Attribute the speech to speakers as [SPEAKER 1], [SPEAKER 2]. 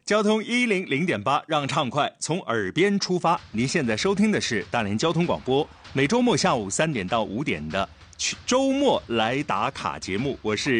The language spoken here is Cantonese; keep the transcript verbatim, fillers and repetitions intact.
[SPEAKER 1] 交通一零零点八，让畅快从耳边出发。您现在收听的是大连交通广播，每周末下午三点到五点的周末来打卡节目，我是